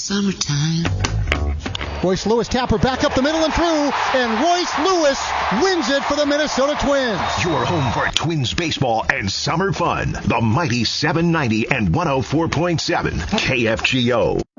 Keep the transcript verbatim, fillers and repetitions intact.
summertime. Royce Lewis Tapper back up the middle and through, and Royce Lewis wins it for the Minnesota Twins. Your home for Twins baseball and summer fun. The mighty seven ninety and one oh four point seven K F G O.